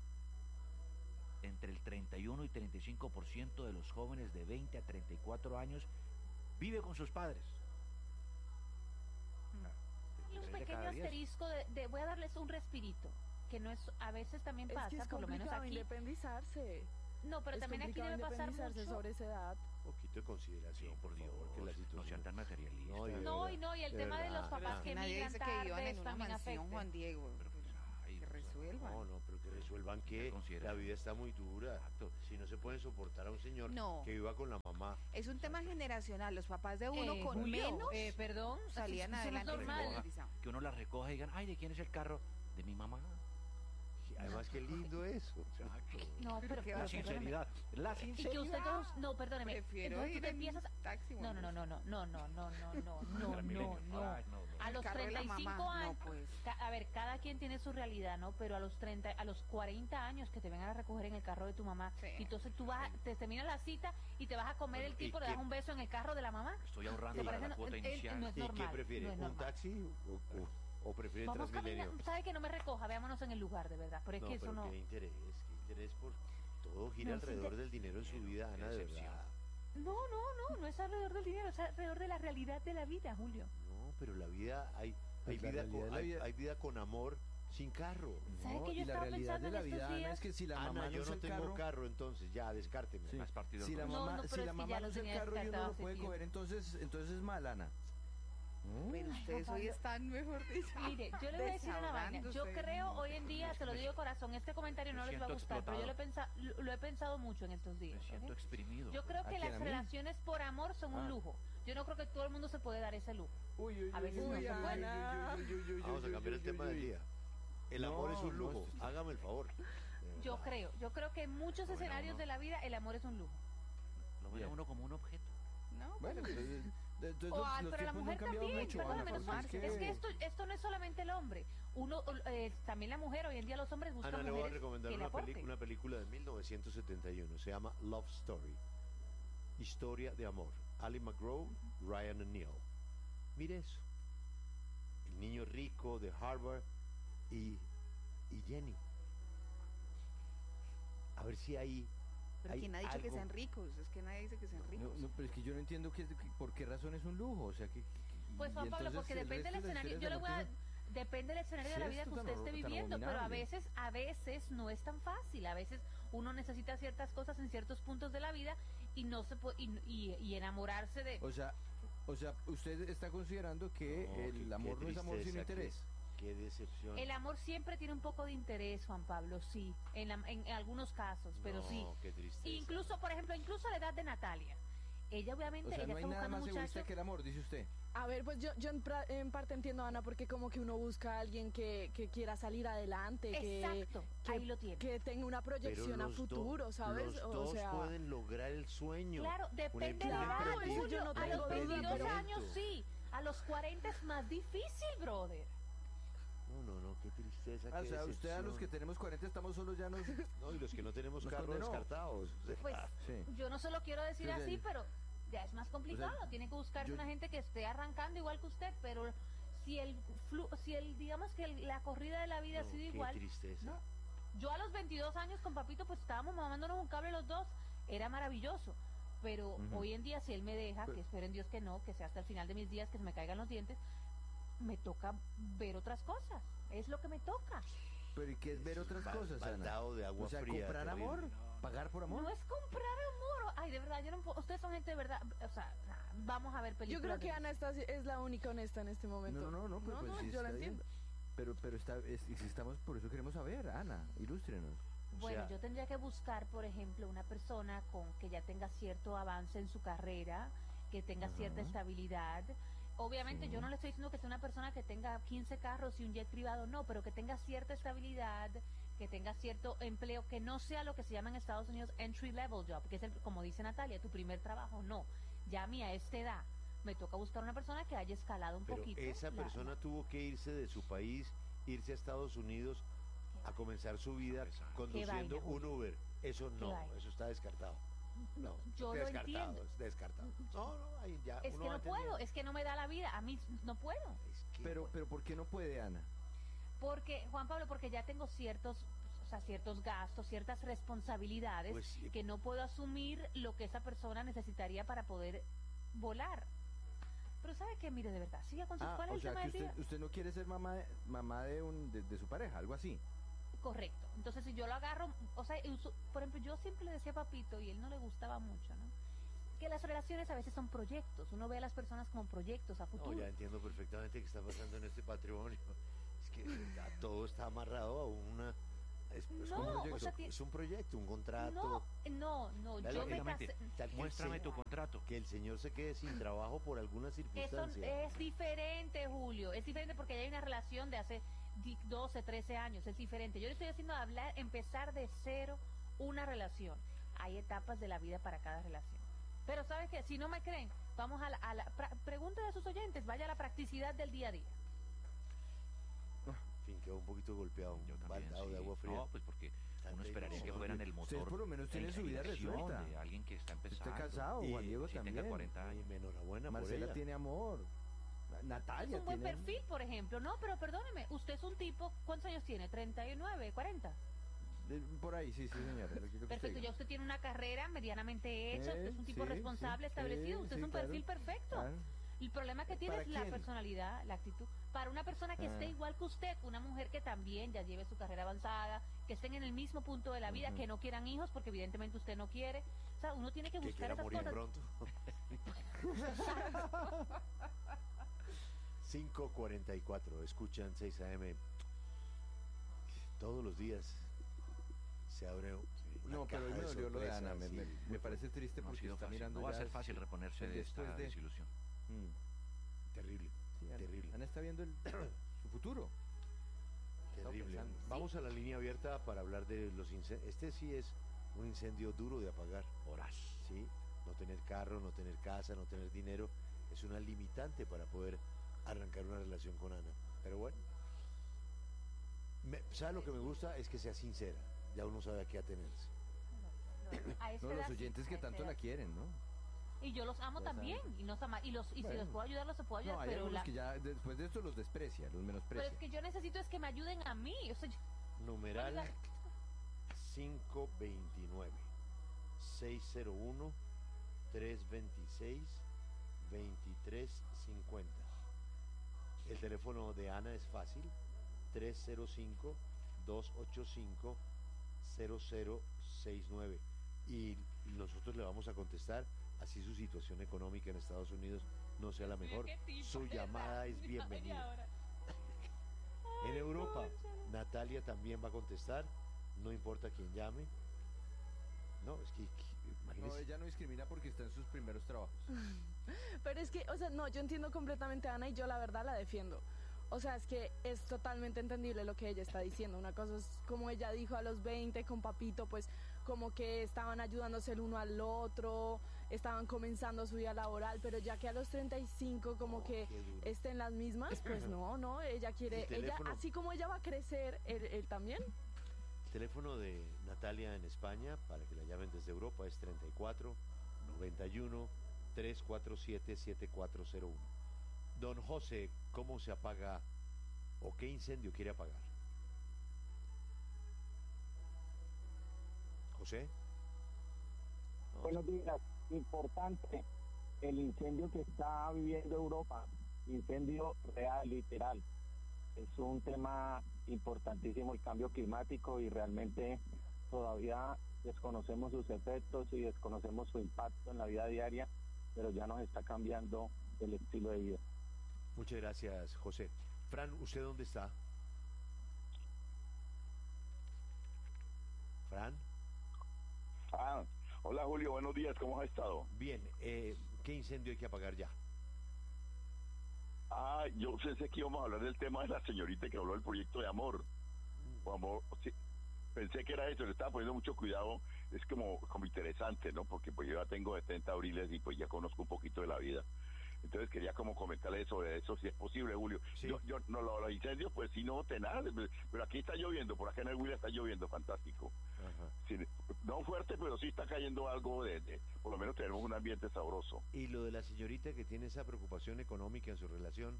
S5: entre el treinta y uno y treinta y cinco por ciento de los jóvenes de veinte a treinta y cuatro años vive con sus padres.
S4: Y un pequeño asterisco de, de voy a darles un respirito. que no es, a veces también
S7: es
S4: pasa,
S7: que es
S4: por lo menos aquí.
S7: independizarse.
S4: No, pero
S7: es
S4: también aquí debe pasar mucho.
S7: sobre esa edad.
S2: Un poquito de consideración,
S5: Sí,
S2: por Dios, que la situación
S5: no sean tan materialistas.
S2: No, y de
S4: No,
S2: verdad,
S4: y no, y el
S2: de
S4: tema de
S2: verdad,
S4: los papás
S2: de
S4: que
S2: verdad.
S1: Nadie
S4: migran
S1: dice que vivan
S4: tarde
S1: en una
S4: también
S1: mansión,
S4: afecta.
S1: Juan Diego.
S5: Pero, pues, ay,
S1: Que
S5: o sea,
S1: resuelvan.
S2: No, no, pero que resuelvan que
S5: considera-
S2: la vida está muy dura.
S5: Exacto.
S2: Si no se pueden soportar a un señor
S1: No.
S2: que viva con la mamá.
S1: Es un tema generacional. Los papás de uno
S4: Eh,
S1: con
S4: Julio,
S1: menos
S4: eh, perdón,
S1: salían
S4: eso no es
S1: adelante.
S4: normal.
S5: Recoja, que uno la recoja y digan, ay, ¿de quién es el carro? De mi mamá.
S2: Además, qué lindo eso.
S5: Exacto.
S4: No, pero,
S1: qué
S4: pero
S5: La
S1: va a ser?
S5: sinceridad. La
S4: y que
S5: sinceridad.
S4: usted no, no, perdóneme.
S1: Prefiero
S4: entonces tú
S1: ir
S4: te
S1: en
S4: empiezas
S1: taxi.
S4: No, no, no, no, no, no, no, no, no, no, no, no, no.
S5: Ay, no, no.
S4: A
S1: El
S4: los
S1: carro de la
S4: treinta y cinco
S1: mamá, no,
S4: años,
S1: pues.
S4: ca- a ver, cada quien tiene su realidad, ¿no? Pero a los treinta, a los cuarenta años que te vengan a recoger en el carro de tu mamá,
S1: Sí.
S4: y entonces tú vas, a- te termina la cita y te vas a comer
S2: Bueno,
S4: el
S2: ¿y
S4: tipo, le
S2: qué-
S4: das un beso en el carro de la mamá.
S5: Estoy ahorrando
S4: ¿Te
S5: para
S4: parece
S5: la
S4: no-
S5: cuota
S4: eh, eh,
S5: inicial.
S4: no es
S2: ¿Y qué
S4: normal,
S2: prefiere?
S4: no es
S2: ¿Un
S4: normal.
S2: taxi o, o, o prefiere
S4: Vamos
S2: Transmilenio?
S4: caminando, sabe que no me recoja, veámonos en el lugar, de verdad, pero es
S2: No,
S4: que eso
S2: pero
S4: no...
S2: qué interés, qué interés por todo gira
S4: No, es
S2: alrededor
S4: inter-
S2: del dinero en su vida, Ana, de
S5: decepción.
S2: verdad.
S4: No, no, no, no es alrededor del dinero, es alrededor de la realidad de la vida, Julio.
S2: No, pero la vida, hay,
S3: Pues
S2: hay,
S3: la
S2: vida,
S3: realidad
S2: con,
S3: de la
S2: hay,
S3: vida-
S2: hay vida con amor sin carro.
S4: ¿Sabe
S3: No,
S4: que yo
S3: y la
S4: estaba
S3: realidad
S4: pensando
S3: de la
S4: en estos
S3: vida, Ana,
S4: días?
S3: es que si la mamá
S2: Ana,
S3: no
S2: yo
S3: usa
S2: no
S3: el
S2: tengo
S3: carro,
S2: carro, entonces ya, descárteme.
S3: Sí.
S5: Más partido
S3: si la
S5: del
S4: No,
S3: mamá,
S4: no, pero
S3: si
S4: es
S3: la
S4: que
S3: mamá
S4: ya
S3: no
S4: lo
S3: usa el
S4: tenía
S3: carro y uno
S4: descartado
S3: lo
S4: hace
S3: puede
S4: tiempo.
S3: coger, entonces, entonces es mal, Ana.
S1: Pero ustedes hoy están, mejor dicho.
S4: Mire, yo le voy a decir una vaina. Yo
S1: desahogándose.
S4: creo hoy en día, se lo digo de corazón, este comentario
S5: Me
S4: no les va a
S5: siento
S4: gustar, pero yo lo he,
S5: explotado.
S4: pensa- lo, lo he pensado mucho en estos
S5: Me
S4: días.
S5: siento
S4: ¿ok?
S5: exprimido.
S4: Yo creo
S3: ¿A
S4: que
S3: quién,
S4: las
S3: a mí?
S4: relaciones por amor son un
S3: Ah.
S4: lujo. Yo no creo que todo el mundo se puede dar ese lujo.
S3: Uy, uy,
S4: A veces no se puede.
S2: Vamos a cambiar el tema del día. El
S3: No,
S2: amor es un
S3: no,
S2: lujo,
S3: esto-
S2: hágame el favor. De
S4: Yo
S2: verdad.
S4: creo, yo creo que en muchos
S5: Bueno,
S4: escenarios
S5: uno-
S4: de la vida el amor es un lujo.
S5: Lo ven a
S3: Bien.
S5: uno como un objeto.
S1: No,
S3: Bueno,
S1: pero
S3: entonces, entonces
S4: O
S3: los,
S4: al-
S3: los
S4: pero la
S3: tiempos no
S4: mujer
S3: han cambiado
S4: también,
S3: mucho,
S4: perdóname,
S3: Ana,
S4: no,
S3: porque
S4: es que esto, esto no es solamente el hombre. Uno, eh, también la mujer, hoy en día los hombres buscan
S2: Ana, le voy a
S4: mujeres
S2: recomendar
S4: que le
S2: una, peli-
S4: aporten.
S2: una película de mil novecientos setenta y uno, se llama Love Story. Historia de amor. Ali McGraw, Ryan O'Neill. Mire eso. El niño rico de Harvard y, y Jenny. A ver si hay.
S1: pero
S2: hay
S1: ¿quién ha dicho que
S2: algo-
S1: sean ricos? Es que nadie dice que sean ricos.
S3: No, no, pero es que yo no entiendo que, que- por qué razón es un lujo, o sea que... que-
S4: Pues
S3: y
S4: Juan Pablo,
S3: entonces
S4: porque
S3: el
S4: depende del
S3: resto de las
S4: escenario. Yo le
S3: historias
S4: voy
S3: de
S4: a,
S3: amor que
S4: depende del escenario de
S3: Sí,
S4: la vida
S3: esto
S4: que
S3: tan
S4: usted
S3: hor-
S4: esté
S3: tan
S4: viviendo, pero a
S3: abominable.
S4: veces, a veces no es tan fácil. A veces uno necesita ciertas cosas en ciertos puntos de la vida y no se puede, y, y- y enamorarse de.
S3: son- O sea, o sea, usted está considerando que
S2: No,
S3: el
S2: qué- qué
S3: amor no es amor sin
S2: tristeza,
S3: interés.
S2: Qué, qué decepción.
S4: El amor siempre tiene un poco de interés, Juan Pablo, sí, en, la- en algunos casos, pero
S2: No,
S4: sí.
S2: qué tristeza.
S4: Incluso, por ejemplo, incluso a la edad de Natalia. Ella obviamente,
S3: O sea,
S4: ella
S3: no hay
S4: está
S3: nada
S4: buscando
S3: más
S4: un
S3: egoísta
S4: muchacho.
S3: que el amor, dice usted.
S7: A ver, pues yo, yo en, pra- en parte entiendo, Ana, porque como que uno busca a alguien que, que quiera salir adelante, que,
S4: Exacto,
S7: que,
S4: ahí lo tiene.
S7: que tenga una
S2: Pero
S7: proyección a
S2: los do-
S7: futuro, ¿sabes?
S2: Los
S7: o
S2: dos
S7: sea,
S2: pueden lograr el sueño.
S4: Claro,
S2: Un
S4: depende de la
S2: emprendimiento.
S4: edad,
S7: Claro, eso
S4: Julio.
S7: yo no
S4: A
S7: tengo
S4: los
S7: duda,
S4: veintidós
S7: pero-
S4: años sí, a los cuarenta es más difícil, brother.
S2: No, no, no, qué tristeza.
S3: Ah, o
S2: qué
S3: sea, usted a los que
S2: decepción.
S3: tenemos cuarenta estamos solos ya nos...
S2: No, y los que no tenemos
S3: Nos
S2: carro
S3: condenó.
S2: descartados.
S4: Pues
S3: Sí.
S4: yo no se lo quiero decir
S3: Entonces,
S4: así, pero ya es más complicado. Tiene que buscarse
S3: yo-
S4: una gente que esté arrancando igual que usted, pero si el, flu, si el digamos que el- la corrida de la vida
S2: No,
S4: ha sido
S2: qué
S4: igual.
S2: tristeza.
S4: ¿no? Yo a los veintidós años con Papito pues estábamos mamándonos un cable los dos, era maravilloso. Pero
S3: Ujú.
S4: hoy en día si él me deja,
S3: Pero-
S4: que espero en Dios que no, que sea hasta el final de mis días, que se me caigan los dientes, me toca ver otras cosas. Es lo que me toca.
S3: Pero ¿y qué es ver
S2: Es un
S3: otras
S2: ba-
S3: cosas, Ana?
S2: baldado de agua
S3: O sea,
S2: fría,
S3: comprar
S2: terrible.
S3: amor, pagar por amor.
S4: No es comprar amor. Ay, de verdad, yo no puedo. Ustedes son gente de verdad. O sea, nah, vamos a ver
S7: yo
S4: películas.
S7: creo que
S4: de-
S7: Ana está, es la única honesta en este momento.
S3: No, no, no, pero pues sí
S7: yo la
S3: está bien.
S7: entiendo.
S3: Pero, pero está, es, y si estamos, por eso queremos saber, Ana, ilústrenos.
S2: O
S4: Bueno,
S2: sea,
S4: yo tendría que buscar, por ejemplo, una persona con que ya tenga cierto avance en su carrera, que tenga
S3: Ajá.
S4: cierta estabilidad. Obviamente
S3: Sí.
S4: yo no le estoy diciendo que sea una persona que tenga quince carros y un jet privado, no, pero que tenga cierta estabilidad, que tenga cierto empleo, que no sea lo que se llama en Estados Unidos entry level job, que es el, como dice Natalia, tu primer trabajo, no. Ya a mí a esta edad me toca buscar una persona que haya escalado un
S2: pero
S4: poquito.
S2: esa
S4: la-
S2: persona tuvo que irse de su país, irse a Estados Unidos a comenzar su vida conduciendo
S4: vaina,
S2: un
S4: Julio.
S2: Uber. Eso
S4: Qué
S2: no,
S4: vaina.
S2: eso está descartado. No,
S4: yo
S2: está
S4: lo
S2: descartado,
S4: entiendo.
S2: es descartado. No, no, ahí ya
S4: Es
S2: uno
S4: que
S2: va
S4: no puedo,
S2: entendiendo.
S4: es que no me da la vida, a mí no puedo.
S2: Es que,
S3: Pero, pero ¿por qué no puede, Ana?
S4: Porque, Juan Pablo, porque ya tengo ciertos, o sea, ciertos gastos, ciertas responsabilidades
S2: Pues sí.
S4: que no puedo asumir lo que esa persona necesitaría para poder volar. Pero ¿sabe qué? Mire, de verdad, siga con sus...
S3: Ah,
S4: ¿Cuál es
S3: o
S4: el
S3: sea
S4: tema
S3: que
S4: del
S3: usted,
S4: día?
S3: usted no quiere ser mamá, de- mamá de, un, de, de su pareja, algo así.
S4: Correcto. Entonces, si yo lo agarro, o sea, por ejemplo, yo siempre le decía a Papito, y él no le gustaba mucho, ¿no? Que las relaciones a veces son proyectos. Uno ve a las personas como proyectos a futuro.
S2: No, ya entiendo perfectamente qué está pasando en este patrimonio. Es que ya todo está amarrado a una... Es, es,
S4: no,
S2: un proyecto,
S4: o sea,
S2: es un proyecto, un contrato.
S4: No, no, no, yo me casé...
S5: Muéstrame tu contrato.
S2: Que el señor se quede sin trabajo por alguna circunstancia.
S4: Eso es diferente, Julio. Es diferente porque ya hay una relación de hace doce, trece años. Es diferente. Yo le estoy haciendo hablar, empezar de cero una relación. Hay etapas de la vida para cada relación. Pero ¿sabes qué? Si no me creen, vamos a la, a la pra, pregunta de sus oyentes, vaya a la practicidad del día a día.
S2: En fin, quedó un poquito golpeado,
S5: Yo
S2: un
S5: también,
S2: baldado
S5: sí.
S2: de agua fría.
S5: No, pues porque uno esperaría que fueran el motor.
S3: Ustedes por lo menos tienen
S5: de
S3: su vida
S5: inspiración
S3: resuelta.
S5: de alguien que está empezando.
S3: Usted casado,
S2: Y
S3: Juan Diego
S5: si
S3: también.
S5: tenga cuarenta
S2: Y
S5: años.
S2: me enhorabuena
S3: Marcela
S2: por ella.
S3: tiene amor. Natalia
S4: Es un buen
S3: tiene...
S4: perfil, por ejemplo. No, pero perdóneme, usted es un tipo, ¿cuántos años tiene? ¿treinta y nueve, cuarenta?
S3: De- Por ahí, sí, sí, señora. lo que
S4: Perfecto,
S3: usted
S4: ya usted tiene una carrera medianamente hecha,
S3: Eh,
S4: usted es un tipo
S3: sí,
S4: responsable,
S3: sí,
S4: establecido,
S3: sí,
S4: usted
S3: sí,
S4: es un
S3: claro.
S4: perfil perfecto.
S3: Claro.
S4: El problema que tiene
S3: ¿Para
S4: es la
S3: quién?
S4: personalidad, la actitud. Para una persona que
S3: Ah.
S4: esté igual que usted, una mujer que también ya lleve su carrera avanzada, que estén en el mismo punto de la vida,
S3: Ujú.
S4: que no quieran hijos, porque evidentemente usted no quiere. O sea, uno tiene que
S2: Que
S4: buscar
S2: quiera
S4: esas
S2: morir
S4: cosas.
S2: pronto. cinco cuarenta y cuatro, escuchan seis A M. Todos los días se abre una
S3: No, pero hoy
S2: caja
S3: me
S2: de
S3: dolió lo de Ana. Me,
S2: sorpresas
S3: me-
S2: y-
S3: me parece triste
S5: No ha
S3: porque
S5: sido
S3: está
S5: fácil.
S3: mirando
S5: No va a
S3: ya
S5: ser fácil reponerse de
S3: después
S5: esta
S3: de-
S5: desilusión.
S3: Mm.
S2: Terrible,
S3: Sí, Ana,
S2: terrible.
S3: Ana está viendo el, su futuro.
S2: Terrible.
S3: pensando.
S2: Vamos a la línea abierta para hablar de los incendios. Este sí es un incendio duro de apagar.
S5: Horas.
S2: ¿Sí? No tener carro, no tener casa, no tener dinero, es una limitante para poder arrancar una relación con Ana. Pero bueno, me, ¿sabe lo que me gusta? Es que sea sincera. Ya uno sabe a qué atenerse.
S4: A esta
S3: No, los
S4: edad sí,
S3: oyentes que
S4: a esta
S3: tanto la
S4: edad.
S3: quieren, ¿no?
S4: Y yo los amo
S3: Ya
S4: también.
S3: saben.
S4: Y, nos ama, y, los, y si
S3: Bueno.
S4: los puedo ayudar, los puedo ayudar.
S3: No, hay
S4: pero,
S3: algunos
S4: la-
S3: que ya después de esto los desprecia, los
S4: pero
S3: menosprecia.
S4: es que yo necesito es que me ayuden a mí. O sea, yo-
S2: Numeral
S4: Oiga.
S2: cinco veintinueve, seiscientos uno, trescientos veintiséis, veintitrés cincuenta. El teléfono de Ana es fácil, tres cero cinco, dos ocho cinco, cero cero seis nueve. Y nosotros le vamos a contestar, así su situación económica en Estados Unidos no sea la mejor.
S4: Qué tipo,
S2: Su
S4: ¿verdad?
S2: llamada es
S4: Ay,
S2: bienvenida.
S4: ahora.
S2: En Europa,
S4: cónchale.
S2: Natalia también va a contestar, no importa quién llame. No, es que, que
S3: No,
S2: imagínese.
S3: ella no discrimina porque está en sus primeros trabajos.
S7: Pero es que, o sea, no, yo entiendo completamente a Ana y yo la verdad la defiendo. O sea, es que es totalmente entendible lo que ella está diciendo. Una cosa es como ella dijo a los veinte con Papito, pues como que estaban ayudándose el uno al otro, estaban comenzando su vida laboral, pero ya que a los treinta y cinco como
S2: Oh,
S7: que
S2: qué duro.
S7: estén las mismas, pues no, no, ella quiere,
S2: El
S7: ella,
S2: teléfono.
S7: así como ella va a crecer, él, él también.
S2: El teléfono de Natalia en España, para que la llamen desde Europa, es treinta y cuatro, noventa y uno, trescientos cuarenta y siete, setenta y cuatro cero uno. Don José, ¿cómo se apaga o qué incendio quiere apagar? José. No,
S8: Buenos días. Importante el incendio que está viviendo Europa, incendio real, literal. Es un tema importantísimo el cambio climático y realmente todavía desconocemos sus efectos y desconocemos su impacto en la vida diaria, pero ya nos está cambiando el estilo de vida.
S2: Muchas gracias, José. Fran, ¿usted dónde está? Fran.
S9: Ah, hola Julio, buenos días, ¿cómo has estado?
S2: Bien, eh, ¿qué incendio hay que apagar ya?
S9: Ah, yo pensé que íbamos a hablar del tema de la señorita que habló del proyecto de amor. O amor, sí, pensé que era eso, le estaba poniendo mucho cuidado, es como, como interesante, ¿no? Porque pues yo ya tengo setenta abriles y pues ya conozco un poquito de la vida. Entonces quería como comentarle sobre eso, si es posible, Julio.
S2: Sí.
S9: Yo, yo, no, lo- los incendios, pues sí, no tenaz, pero aquí está lloviendo, por acá en el Huila está lloviendo, fantástico.
S2: Ajá.
S9: Sí, no fuerte, pero sí está cayendo algo de, de- por lo menos tenemos un ambiente sabroso.
S2: Y lo de la señorita que tiene esa preocupación económica en su relación.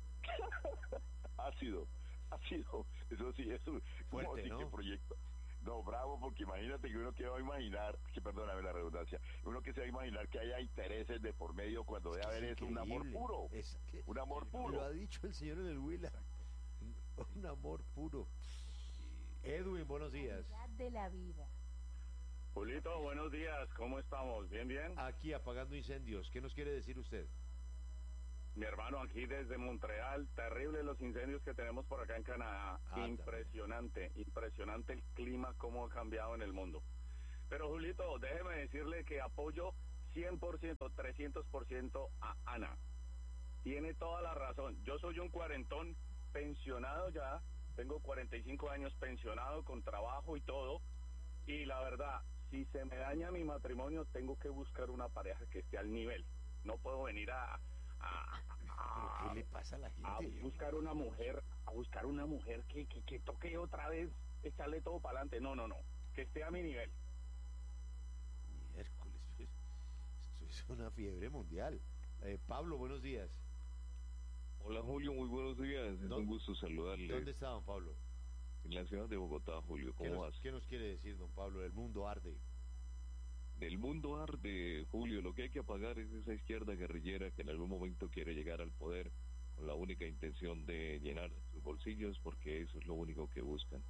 S9: Ha sido, ha sido, eso sí, es un
S2: Fuerte,
S9: ¿cómo así
S2: ¿no?
S9: que proyecto. No, bravo, porque imagínate que uno que va a imaginar, que perdóname la redundancia, uno que se va a imaginar que haya intereses de por medio cuando debe
S2: que
S9: haber es un amor
S2: increíble.
S9: puro,
S2: Es que-
S9: un amor
S2: Lo
S9: puro.
S2: ha dicho el señor en el Huila. Un amor puro. Edwin, buenos días.
S4: De la vida.
S10: Julito, buenos días, ¿cómo estamos? ¿Bien, bien?
S2: Aquí apagando incendios. ¿Qué nos quiere decir usted?
S10: Mi hermano, aquí desde Montreal, terrible los incendios que tenemos por acá en Canadá.
S2: Ah,
S10: impresionante, también. impresionante el clima, cómo ha cambiado en el mundo. Pero Julito, déjeme decirle que apoyo cien por ciento, trescientos por ciento a Ana. Tiene toda la razón. Yo soy un cuarentón pensionado ya, tengo cuarenta y cinco años pensionado con trabajo y todo, y la verdad, si se me daña mi matrimonio, tengo que buscar una pareja que esté al nivel. No puedo venir a... a
S2: ¿Pero qué le pasa a la gente?
S10: A buscar una mujer, a buscar una mujer que, que, que toque otra vez, echarle todo para adelante. No, no, no, que esté a mi nivel.
S2: Miércoles, esto es una fiebre mundial. Eh, Pablo, buenos días.
S11: Hola Julio, muy buenos días, es un gusto saludarle.
S2: ¿Dónde está, don Pablo?
S11: En la ciudad de Bogotá, Julio, ¿cómo
S2: ¿Qué nos,
S11: vas?
S2: ¿Qué nos quiere decir, don Pablo? El mundo arde.
S11: El mundo arde, Julio, lo que hay que apagar es esa izquierda guerrillera que en algún momento quiere llegar al poder con la única intención de llenar sus bolsillos, porque eso es lo único que buscan.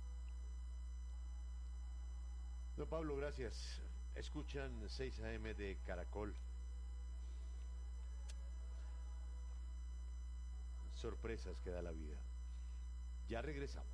S2: Don Pablo, gracias. Escuchan seis a eme de Caracol. Sorpresas que da la vida. Ya regresamos.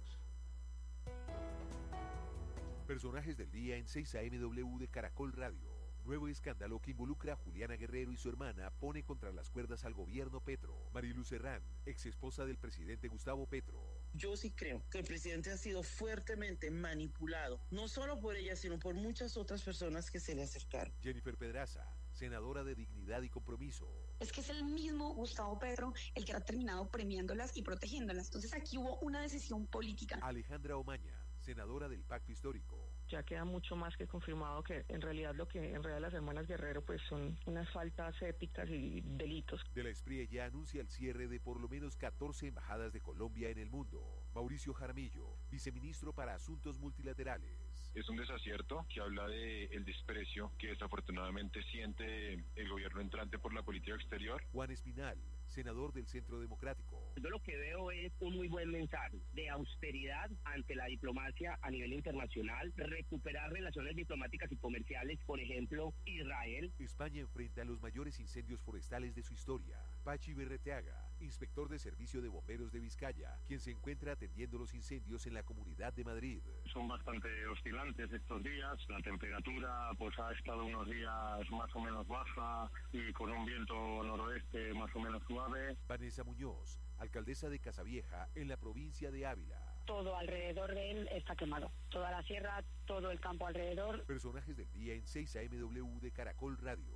S12: Personajes del día en seis a eme doble de Caracol Radio. Nuevo escándalo que involucra a Juliana Guerrero y su hermana pone contra las cuerdas al gobierno Petro. Marilu Serrán, ex esposa del presidente Gustavo Petro.
S13: Yo sí creo que el presidente ha sido fuertemente manipulado, no solo por ella, sino por muchas otras personas que se le acercaron.
S12: Jennifer Pedraza, senadora de Dignidad y Compromiso.
S14: Es que es el mismo Gustavo Petro el que ha terminado premiándolas y protegiéndolas. Entonces aquí hubo una decisión política.
S12: Alejandra Omaña, senadora del Pacto Histórico.
S15: Ya queda mucho más que confirmado que en realidad lo que en realidad las hermanas Guerrero pues son unas faltas éticas y delitos.
S12: De la Espriella ya anuncia el cierre de por lo menos catorce embajadas de Colombia en el mundo. Mauricio Jaramillo, viceministro para Asuntos Multilaterales.
S16: Es un desacierto que habla de el desprecio que desafortunadamente siente el gobierno entrante por la política exterior.
S12: Juan Espinal, senador del Centro Democrático.
S17: Yo lo que veo es un muy buen mensaje de austeridad ante la diplomacia a nivel internacional, recuperar relaciones diplomáticas y comerciales, por ejemplo, Israel.
S12: España enfrenta a los mayores incendios forestales de su historia. Pachi Berreteaga, inspector de Servicio de Bomberos de Vizcaya, quien se encuentra atendiendo los incendios en la Comunidad de Madrid.
S18: Son bastante oscilantes estos días, la temperatura pues ha estado unos días más o menos baja y con un viento noroeste más o menos suave.
S12: Vanessa Muñoz, alcaldesa de Casavieja, en la provincia de Ávila.
S19: Todo alrededor de él está quemado, toda la sierra, todo el campo alrededor.
S12: Personajes del día en seis a eme de Caracol Radio.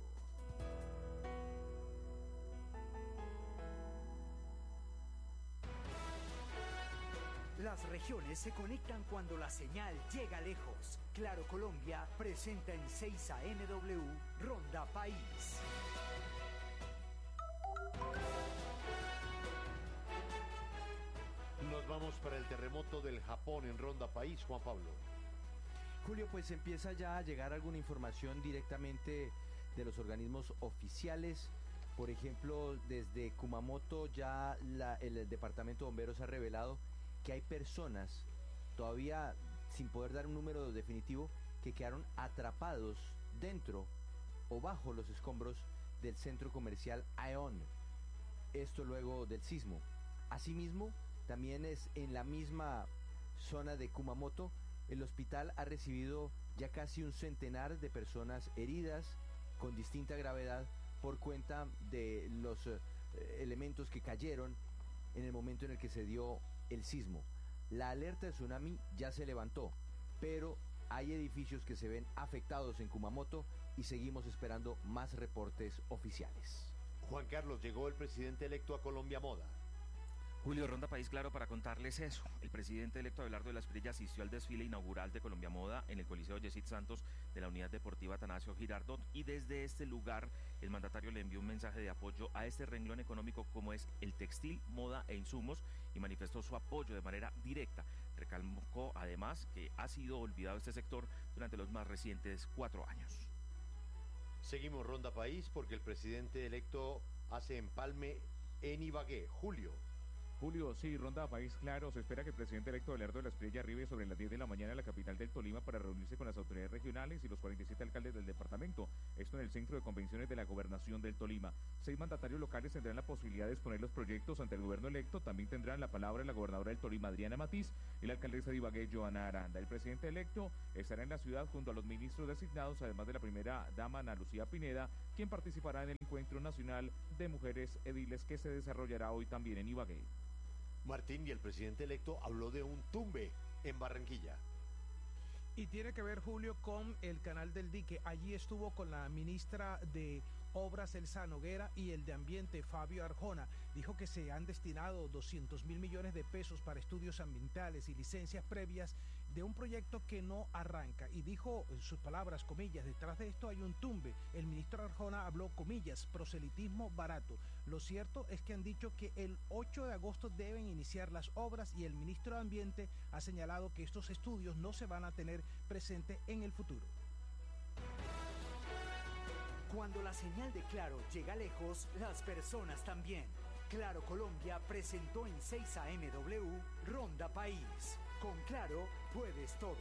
S20: Las regiones se conectan cuando la señal llega lejos. Claro Colombia presenta en seis a eme Ronda País.
S2: Nos vamos para el terremoto del Japón en Ronda País, Juan Pablo.
S3: Julio, pues empieza ya a llegar alguna información directamente de los organismos oficiales. Por ejemplo, desde Kumamoto ya la, el, el departamento de bomberos ha revelado que hay personas, todavía sin poder dar un número definitivo, que quedaron atrapados dentro o bajo los escombros del centro comercial Aeon. Esto luego del sismo. Asimismo, también es en la misma zona de Kumamoto, el hospital ha recibido ya casi un centenar de personas heridas con distinta gravedad por cuenta de los eh, elementos que cayeron en el momento en el que se dio el sismo. La alerta de tsunami ya se levantó, pero hay edificios que se ven afectados en Kumamoto y seguimos esperando más reportes oficiales.
S2: Juan Carlos, llegó el presidente electo a Colombia Moda.
S21: Julio, Ronda País Claro para contarles eso. El presidente electo Abelardo de la Espriella asistió al desfile inaugural de Colombia Moda en el Coliseo Yesid Santos de la Unidad Deportiva Atanasio Girardot, y desde este lugar el mandatario le envió un mensaje de apoyo a este renglón económico como es el textil, moda e insumos, y manifestó su apoyo de manera directa. Recalcó además que ha sido olvidado este sector durante los más recientes cuatro años.
S2: Seguimos Ronda País porque el presidente electo hace empalme en Ibagué. Julio.
S6: Julio, sí, ronda país claro. Se espera que el presidente electo Abelardo de la Espriella arribe sobre las diez de la mañana en la capital del Tolima para reunirse con las autoridades regionales y los cuarenta y siete alcaldes del departamento. Esto en el centro de convenciones de la gobernación del Tolima. Seis mandatarios locales tendrán la posibilidad de exponer los proyectos ante el gobierno electo. También tendrán la palabra la gobernadora del Tolima, Adriana Matiz, y la alcaldesa de Ibagué, Joana Aranda. El presidente electo estará en la ciudad junto a los ministros designados, además de la primera dama, Ana Lucía Pineda, quien participará en el Encuentro Nacional de Mujeres Ediles que se desarrollará hoy también en Ibagué.
S2: Martín, y el presidente electo habló de un tumbe en Barranquilla.
S22: Y tiene que ver, Julio, con el Canal del Dique. Allí estuvo con la ministra de Obras, Elsa Noguera, y el de Ambiente, Fabio Arjona. Dijo que se han destinado doscientos mil millones de pesos para estudios ambientales y licencias previas de un proyecto que no arranca. Y dijo, en sus palabras, comillas, detrás de esto hay un tumbe. El ministro Arjona habló, comillas, proselitismo barato. Lo cierto es que han dicho que el ocho de agosto deben iniciar las obras y el ministro de Ambiente ha señalado que estos estudios no se van a tener presente en el futuro.
S20: Cuando la señal de Claro llega lejos, las personas también. Claro Colombia presentó en seis A M W Ronda País. Con Claro puedes todo.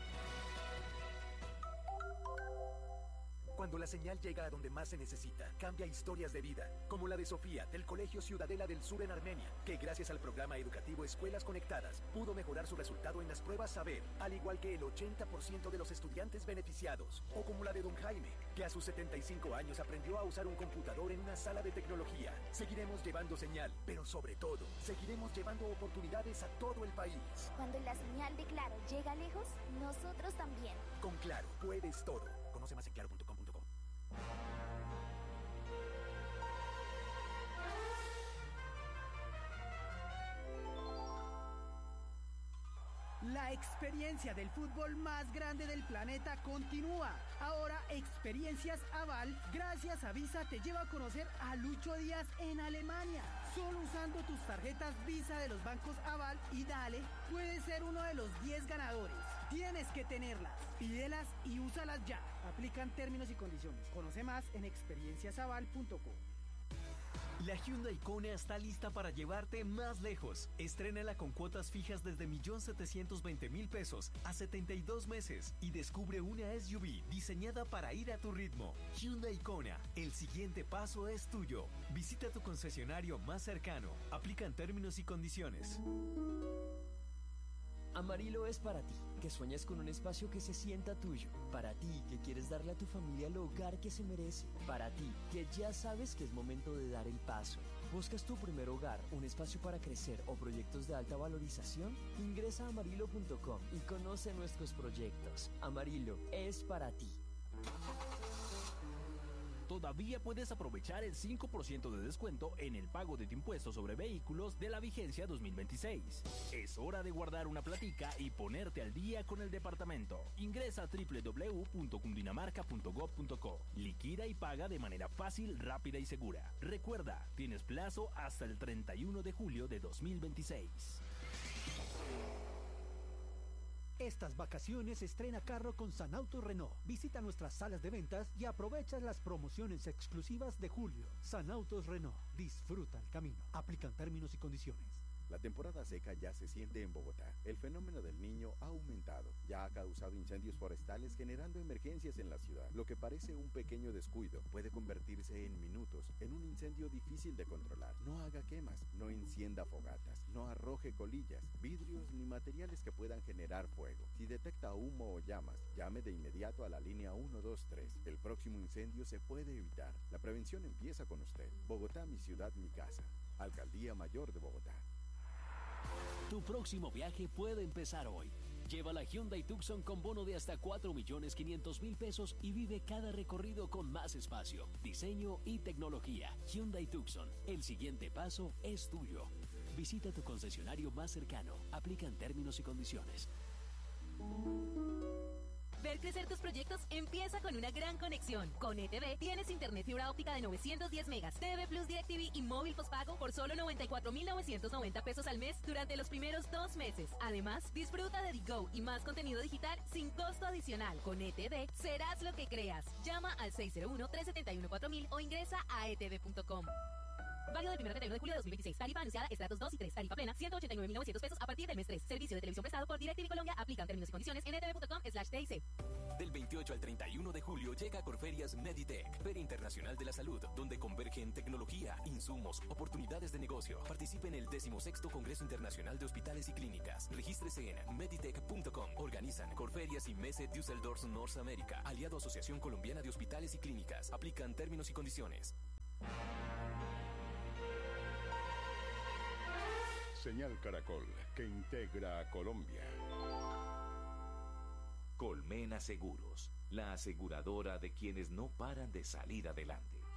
S23: Cuando la señal llega a donde más se necesita, cambia historias de vida, como la de Sofía, del Colegio Ciudadela del Sur en Armenia, que gracias al programa educativo Escuelas Conectadas, pudo mejorar su resultado en las pruebas Saber, al igual que el ochenta por ciento de los estudiantes beneficiados. O como la de don Jaime, que a sus setenta y cinco años aprendió a usar un computador en una sala de tecnología. Seguiremos llevando señal, pero sobre todo, seguiremos llevando oportunidades a todo el país.
S24: Cuando la señal de Claro llega lejos, nosotros también.
S23: Con Claro, puedes todo. Conoce más en claro punto com punto co.
S25: La experiencia del fútbol más grande del planeta continúa. Ahora Experiencias Aval, gracias a Visa, te lleva a conocer a Lucho Díaz en Alemania. Solo usando tus tarjetas Visa de los bancos Aval y Dale, puedes ser uno de los diez ganadores. Tienes que tenerlas, pídelas y úsalas ya. Aplican términos y condiciones. Conoce más en experiencias aval punto com.
S26: La Hyundai Kona está lista para llevarte más lejos. Estrénala con cuotas fijas desde un millón setecientos veinte mil pesos a setenta y dos meses y descubre una S U V diseñada para ir a tu ritmo. Hyundai Kona, el siguiente paso es tuyo. Visita tu concesionario más cercano. Aplican términos y condiciones.
S27: Amarillo es para ti, que sueñas con un espacio que se sienta tuyo. Para ti, que quieres darle a tu familia el hogar que se merece. Para ti, que ya sabes que es momento de dar el paso. ¿Buscas tu primer hogar, un espacio para crecer o proyectos de alta valorización? Ingresa a amarillo punto com y conoce nuestros proyectos. Amarillo es para ti.
S28: Todavía puedes aprovechar el cinco por ciento de descuento en el pago de tu impuesto sobre vehículos de la vigencia dos mil veintiséis. Es hora de guardar una platica y ponerte al día con el departamento. Ingresa a doble u doble u doble u punto cundinamarca punto gob punto co. Liquida y paga de manera fácil, rápida y segura. Recuerda, tienes plazo hasta el treinta y uno de julio de dos mil veintiséis.
S20: Estas vacaciones estrena carro con Sanautos Renault. Visita nuestras salas de ventas y aprovecha las promociones exclusivas de julio. Sanautos Renault. Disfruta el camino. Aplican términos y condiciones.
S29: La temporada seca ya se siente en Bogotá. El fenómeno del Niño ha aumentado. Ya ha causado incendios forestales generando emergencias en la ciudad. Lo que parece un pequeño descuido puede convertirse en minutos en un incendio difícil de controlar. No haga quemas, no encienda fogatas, no arroje colillas, vidrios ni materiales que puedan generar fuego. Si detecta humo o llamas, llame de inmediato a la línea uno dos tres. El próximo incendio se puede evitar. La prevención empieza con usted. Bogotá, mi ciudad, mi casa. Alcaldía Mayor de Bogotá.
S30: Tu próximo viaje puede empezar hoy. Lleva la Hyundai Tucson con bono de hasta cuatro millones quinientos mil pesos y vive cada recorrido con más espacio, diseño y tecnología. Hyundai Tucson, el siguiente paso es tuyo. Visita tu concesionario más cercano. Aplican términos y condiciones.
S31: Ver crecer tus proyectos empieza con una gran conexión. Con E T V tienes internet fibra óptica de novecientos diez megas, T V Plus DirecTV y móvil postpago por solo noventa y cuatro mil novecientos noventa pesos al mes durante los primeros dos meses. Además, disfruta de Digo y más contenido digital sin costo adicional. Con E T V serás lo que creas. Llama al seis cero uno, tres siete uno, cuatro mil o ingresa a e t v punto com. Válido del primero al treinta y uno de julio de dos mil veintiséis. Tarifa anunciada estratos dos y tres. Tarifa plena ciento ochenta y nueve mil novecientos pesos a partir del mes tres. Servicio de televisión prestado por DirecTV Colombia. Aplican términos y condiciones en e t v punto com slash t i c.
S26: Del veintiocho al treinta y uno de julio llega a Corferias Meditech, Feria Internacional de la Salud, donde convergen tecnología, insumos, oportunidades de negocio. Participe en el decimosexto Congreso Internacional de Hospitales y Clínicas. Regístrese en meditech punto com. Organizan Corferias y Messe Düsseldorf North America, aliado a Asociación Colombiana de Hospitales y Clínicas. Aplican términos y condiciones.
S1: Señal Caracol, que integra a Colombia.
S4: Colmena Seguros, la aseguradora de quienes no paran de salir adelante.